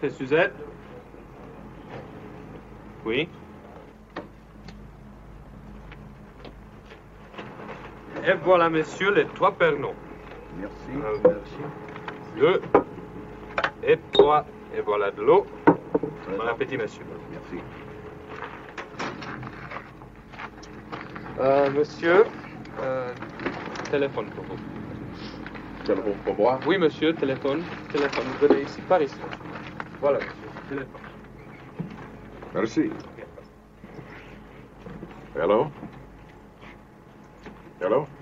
Christophe et Suzette. Oui. Et voilà, messieurs, les 3 Pernod. Merci. Merci. 2 et 3. Et voilà de l'eau. Bon appétit, messieurs. Merci. Monsieur, téléphone pour vous. Téléphone pour moi? Oui, monsieur, téléphone. Téléphone, venez ici, par ici. Voilà, monsieur, téléphone. Merci. Hello? Hello?